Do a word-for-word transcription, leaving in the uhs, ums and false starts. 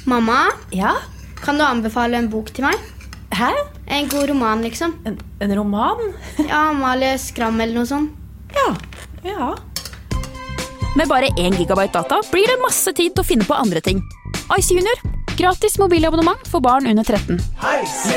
Mamma, Ja? kan du anbefale en bok til meg? Hæ? En god roman, liksom. En, en roman? Ja, Amalie Skram eller noe sånt. Ja, ja. Med bare én gigabyte data blir det masse tid til å finne på andre ting. Ice Junior. Gratis mobilabonnement for barn under tretten.